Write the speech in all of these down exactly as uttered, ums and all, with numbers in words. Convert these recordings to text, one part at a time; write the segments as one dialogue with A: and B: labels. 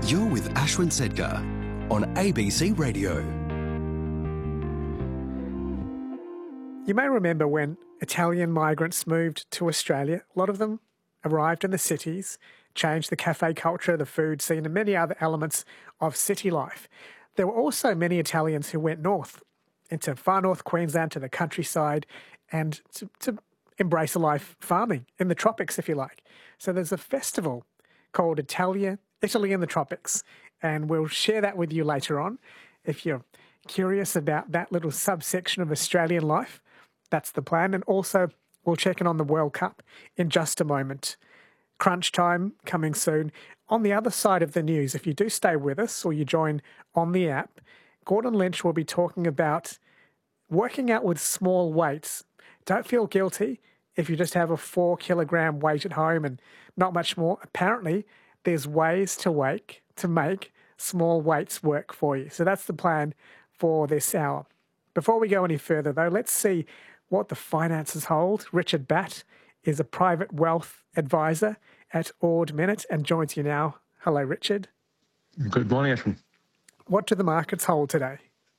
A: You're with Ashwin Sedkar on A B C Radio.
B: You may remember when Italian migrants moved to Australia. A lot of them arrived in the cities, changed the cafe culture, the food scene, and many other elements of city life. There were also many Italians who went north, into far north Queensland, to the countryside, and to, to embrace a life farming in the tropics, if you like. So there's a festival called Italia, Italy in the Tropics, and we'll share that with you later on. If you're curious about that little subsection of Australian life, that's the plan. And also, we'll check in on the World Cup in just a moment. Crunch time coming soon. On the other side of the news, if you do stay with us or you join on the app, Gordon Lynch will be talking about working out with small weights. Don't feel guilty if you just have a four kilogram weight at home and not much more. Apparently, there's ways to wake, to make small weights work for you. So that's the plan for this hour. Before we go any further, though, let's see what the finances hold. Richard Batt is a private wealth advisor at Ord Minnett and joins you now. Hello, Richard.
C: Good morning, Ashwin.
B: What do the markets hold today?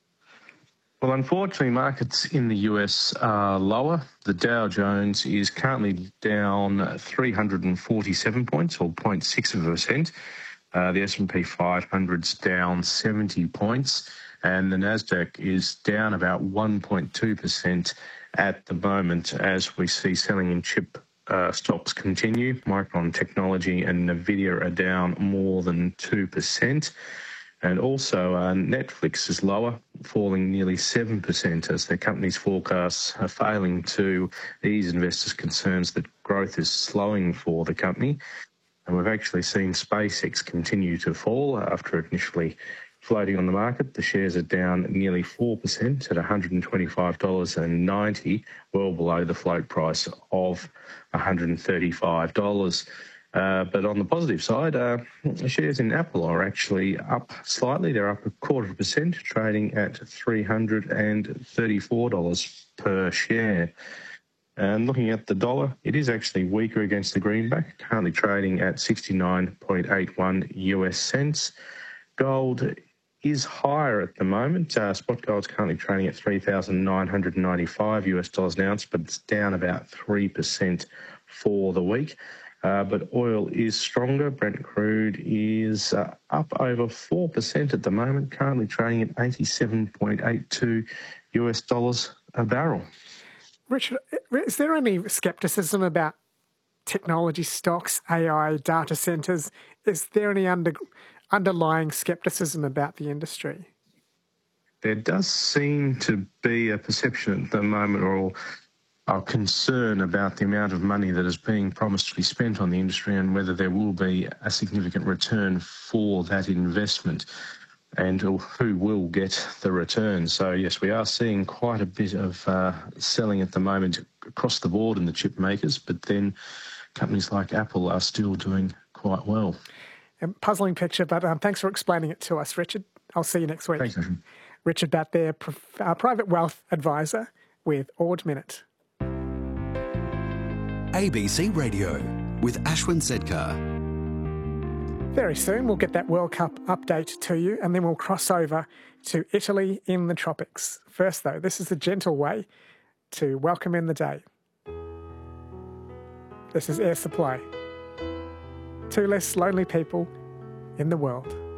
C: Well, unfortunately, markets in the U S are lower. The Dow Jones is currently down three hundred forty-seven points, or zero point six of a percent. Uh, the S and P five hundred's down seventy points, and the Nasdaq is down about one point two percent at the moment as we see selling in chip uh, stocks continue. Micron Technology and Nvidia are down more than two percent. And also uh, Netflix is lower, falling nearly seven percent as their company's forecasts are failing to ease investors' concerns that growth is slowing for the company. And we've actually seen SpaceX continue to fall after initially floating on the market. The shares are down nearly four percent at one hundred twenty-five dollars ninety, well below the float price of one hundred thirty-five dollars. Uh, but on the positive side, uh, shares in Apple are actually up slightly. They're up a quarter of a percent, trading at three hundred thirty-four dollars per share. And looking at the dollar, it is actually weaker against the greenback, currently trading at sixty-nine point eight one U S cents. Gold is higher at the moment. Uh, spot gold's currently trading at three thousand nine hundred ninety-five U S dollars an ounce, but it's down about three percent for the week. Uh, but oil is stronger. Brent crude is uh, up over four percent at the moment, currently trading at eighty-seven point eight two U S dollars a barrel.
B: Richard, is there any scepticism about technology stocks, A I, data centres? Is there any under, underlying scepticism about the industry?
C: There does seem to be a perception at the moment, or our concern about the amount of money that is being promised to be spent on the industry and whether there will be a significant return for that investment and who will get the return. So, yes, we are seeing quite a bit of uh, selling at the moment across the board in the chip makers, but then companies like Apple are still doing quite well.
B: A puzzling picture, but um, thanks for explaining it to us, Richard. I'll see you next week.
C: Thanks, Ashwin.
B: Richard Batt there, uh, private wealth advisor with Ord Minnett.
A: A B C Radio with Ashwin Sedkar.
B: Very soon we'll get that World Cup update to you, and then we'll cross over to Italy in the tropics. First, though, this is a gentle way to welcome in the day. This is Air Supply. Two less lonely people in the world.